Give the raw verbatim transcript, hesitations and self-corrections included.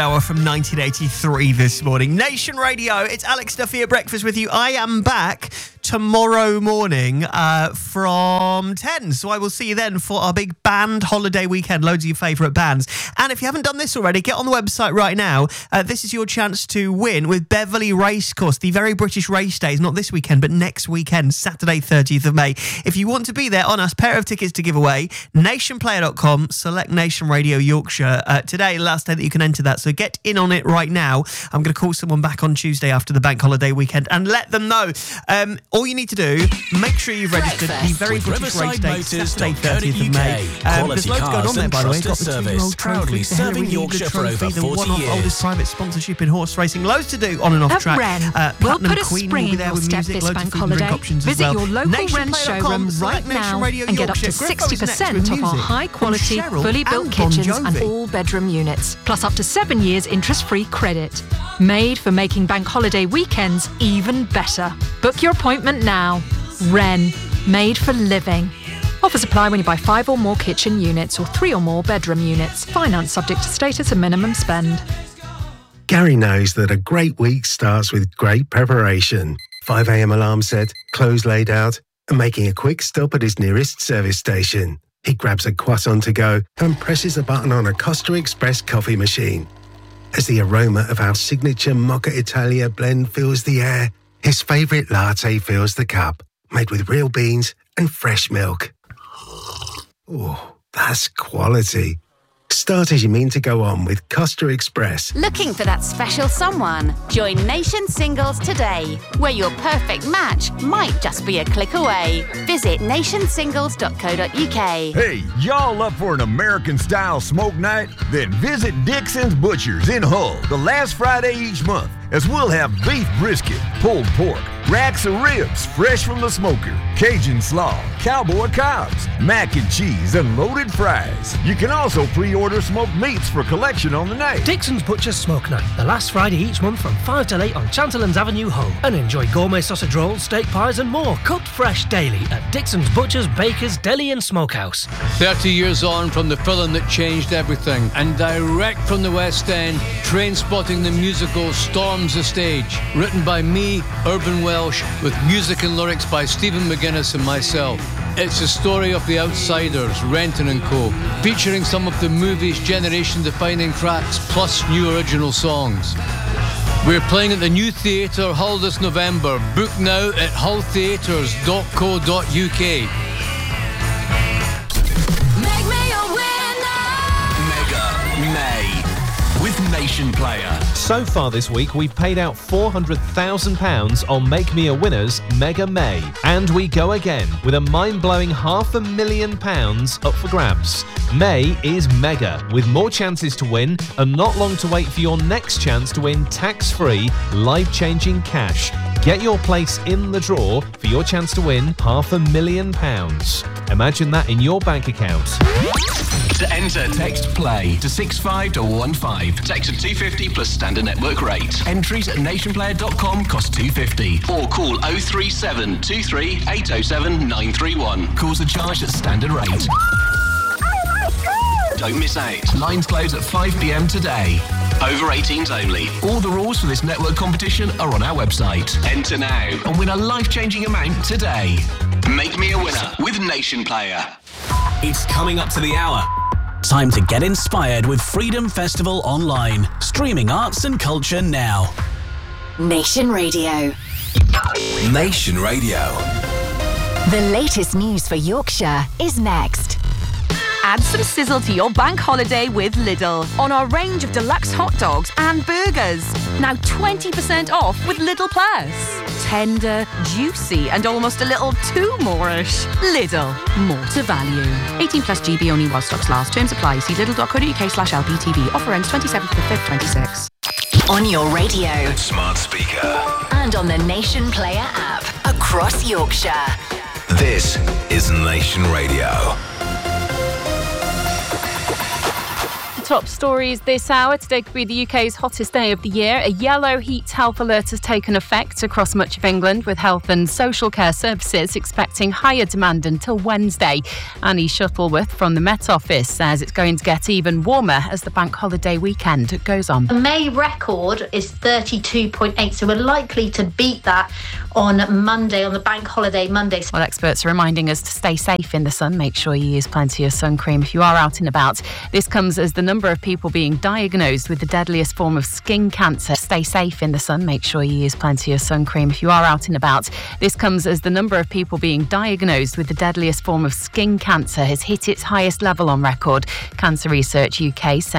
Hour from nineteen eighty-three this morning. Nation Radio, it's Alex Duffy at breakfast with you. I am back tomorrow morning uh, from ten, so I will see you then for our big band holiday weekend. Loads of your favourite bands. And if you haven't done this already, get on the website right now. Uh, this is your chance to win with Beverley Racecourse, the very British race days, not this weekend, but next weekend, Saturday thirtieth of May. If you want to be there on us, pair of tickets to give away, nation player dot com, select Nation Radio Yorkshire. Uh, today, last day that you can enter that, so get in on it right now. I'm going to call someone back on Tuesday after the bank holiday weekend and let them know. Um, all you need to do, make sure you've registered the very British race day, Saturday thirtieth of May. Um, there's loads going on there, by the way. Got the two-year-old proudly serving Yorkshire for over the forty one-off years. oldest private sponsorship in horse racing. Loads to do on and off At track. Wren, Uh, we'll Platinum put a Queen spring will be in there your with step music, this loads bank of food and drink holiday. options Visit as well. your local nation Wren player dot com, showrooms right right Nation now Radio and get up Yorkshire. to Griffo sixty is next percent with off our music high-quality, from Cheryl fully built and Bon kitchens and Jovi. all-bedroom units, plus up to seven years interest-free credit. Made for making bank holiday weekends even better. Book your appointment now. Wren, made for living. Offers apply when you buy five or more kitchen units or three or more bedroom units. Finance subject to status and minimum spend. Gary knows that a great week starts with great preparation. five a.m. alarm set, clothes laid out, and making a quick stop at his nearest service station. He grabs a croissant to go and presses a button on a Costa Express coffee machine. As the aroma of our signature Mocha Italia blend fills the air, his favourite latte fills the cup, made with real beans and fresh milk. Oh, that's quality. Start as you mean to go on with Costa Express. Looking for that special someone? Join Nation Singles today, where your perfect match might just be a click away. Visit nation singles dot co dot uk. Hey, y'all up for an American-style smoke night? Then visit Dixon's Butchers in Hull the last Friday each month, as we'll have beef brisket, pulled pork, racks of ribs fresh from the smoker, Cajun slaw, cowboy cobs, mac and cheese, and loaded fries. You can also pre-order smoked meats for collection on the night. Dixon's Butcher's Smoke Night, the last Friday each month from five till eight on Chanterlands Avenue, Hull. And enjoy gourmet sausage rolls, steak pies and more, cooked fresh daily at Dixon's Butcher's, Bakers, Deli and Smokehouse. thirty years on from the film that changed everything, and direct from the West End, Trainspotting the musical storms the stage. Written by me, Urban Welsh, with music and lyrics by Stephen McGuinness and myself. It's a story of the outsiders, Renton and Co., featuring some of the movie's generation-defining tracks, plus new original songs. We're playing at the New Theatre, Hull this November. Book now at hull theatres dot co dot uk. Make me a winner! Mega May with Nation Player. So far this week, we've paid out four hundred thousand pounds on Make Me a Winner's Mega May. And we go again with a mind-blowing half a million pounds up for grabs. May is mega, with more chances to win and not long to wait for your next chance to win tax-free, life-changing cash. Get your place in the draw for your chance to win half a million pounds. Imagine that in your bank account. To enter, text PLAY to six five one one five. Text at two fifty plus standard network rate. Entries at nation player dot com cost two fifty. Or call oh three seven two three eight oh seven nine three one. Calls are charged at standard rate. Don't miss out. Lines close at five p.m. today. Over eighteens only. All the rules for this network competition are on our website. Enter now and win a life-changing amount today. Make me a winner with Nation Player. It's coming up to the hour. Time to get inspired with Freedom Festival Online. Streaming arts and culture now. Nation Radio. Nation Radio. The latest news for Yorkshire is next. Add some sizzle to your bank holiday with Lidl on our range of deluxe hot dogs and burgers. Now twenty percent off with Lidl Plus. Tender, juicy and almost a little too more-ish. Lidl, more to value. eighteen plus G B only while stocks last. Terms apply. See lidl dot co dot uk slash L P T V. Offer ends twenty-seventh of the fifth, twenty-six. On your radio. Smart speaker. And on the Nation Player app. Across Yorkshire. This is Nation Radio. top stories this hour. Today could be the U K's hottest day of the year. A yellow heat health alert has taken effect across much of England, with health and social care services expecting higher demand until Wednesday. Annie Shuttleworth from the Met Office says it's going to get even warmer as the bank holiday weekend goes on. The May record is thirty-two point eight, so we're likely to beat that on Monday, on the bank holiday Monday. Well, experts are reminding us to stay safe in the sun. Make sure you use plenty of sun cream if you are out and about. This comes as the number of people being diagnosed with the deadliest form of skin cancer. Stay safe in the sun. Make sure you use plenty of sun cream if you are out and about. This comes as the number of people being diagnosed with the deadliest form of skin cancer has hit its highest level on record. Cancer Research U K says